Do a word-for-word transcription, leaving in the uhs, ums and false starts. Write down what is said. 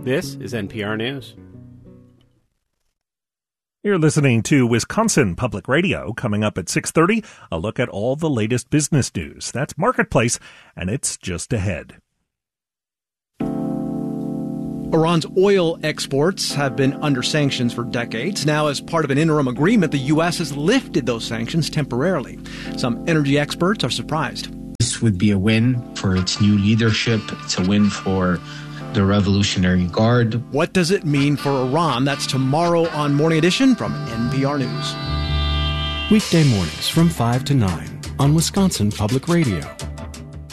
This is N P R News. You're listening to Wisconsin Public Radio. Coming up at six thirty, a look at all the latest business news. That's Marketplace, and it's just ahead. Iran's oil exports have been under sanctions for decades. Now, as part of an interim agreement, the U S has lifted those sanctions temporarily. Some energy experts are surprised. This would be a win for its new leadership. It's a win for the Revolutionary Guard. What does it mean for Iran? That's tomorrow on Morning Edition from N P R News. Weekday mornings from five to nine on Wisconsin Public Radio.